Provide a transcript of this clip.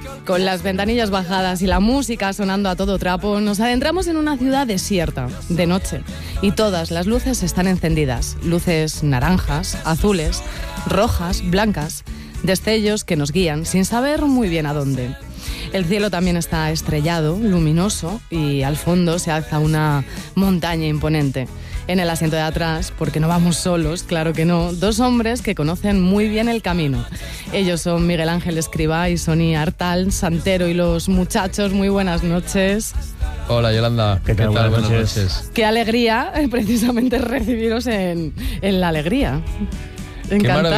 Con las ventanillas bajadas y la música sonando a todo trapo, nos adentramos en una ciudad desierta, de noche. Y todas las luces están encendidas. Luces naranjas, azules, rojas, blancas. Destellos que nos guían sin saber muy bien a dónde. El cielo también está estrellado, luminoso, y al fondo se alza una montaña imponente. En el asiento de atrás, porque no vamos solos, claro que no, dos hombres que conocen muy bien el camino. Ellos son Miguel Ángel Escribá y Sonia Artal, Santero y los muchachos. Muy buenas noches. Hola Yolanda, ¿qué tal? Buenas noches. Qué alegría precisamente recibiros en La Alegría. Encantada.